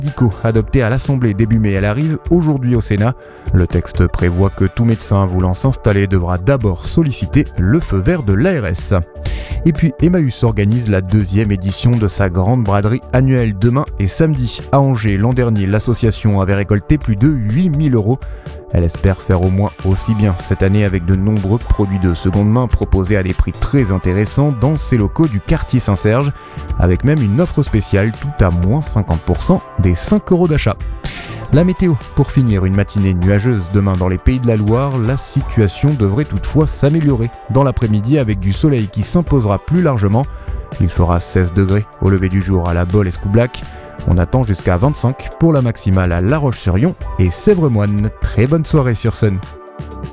médicaux adoptés à l'Assemblée début mai. Elle arrive aujourd'hui au Sénat. Le texte prévoit que tout médecin voulant s'installer devra d'abord solliciter le feu vert de l'ARS. Et puis Emmaüs organise la 2e édition de sa grande braderie annuelle demain et samedi. À Angers, l'an dernier, l'association avait récolté plus de 8 000 €. Elle espère faire au moins aussi bien cette année avec de nombreux produits de seconde main proposés à des prix très intéressants dans ses locaux du quartier Saint-Serge, avec même une offre spéciale tout à moins 50% des 5 € d'achat. La météo, pour finir, une matinée nuageuse demain dans les Pays de la Loire. La situation devrait toutefois s'améliorer dans l'après-midi avec du soleil qui s'imposera plus largement. Il fera 16 degrés au lever du jour à la Bolle-Escoublac. On attend jusqu'à 25 pour la maximale à La Roche-sur-Yon et Sèvres-Moine. Très bonne soirée sur Sun.